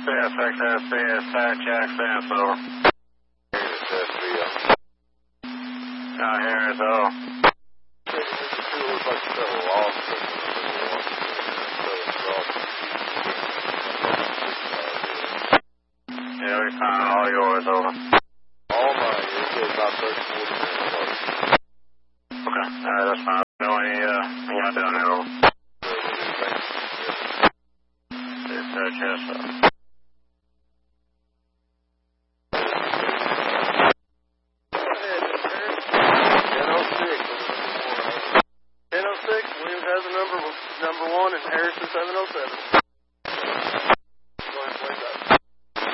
CSXSC, Star Jackson, over. Out here is all. Yeah, we found all yours, over. All mine, it's about 30, 40 minutes. Okay, that's fine. No, you want down there, over. Star Jackson.